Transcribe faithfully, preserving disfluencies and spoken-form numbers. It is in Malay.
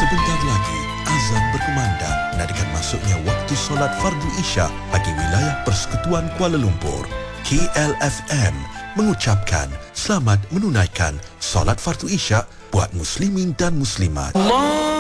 Sebentar lagi, azan berkumandang menandakan masuknya waktu solat fardu Isyak bagi wilayah Persekutuan Kuala Lumpur. K L F M mengucapkan selamat menunaikan solat fardu Isyak buat muslimin dan muslimat.